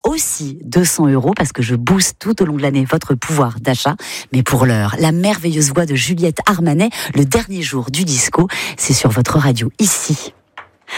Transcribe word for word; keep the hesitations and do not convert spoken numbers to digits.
aussi deux cents euros parce que je booste tout au long de l'année votre pouvoir d'achat. Mais pour l'heure, la merveilleuse voix de Juliette Armanet, le dernier jour du disco, c'est sur votre radio ici.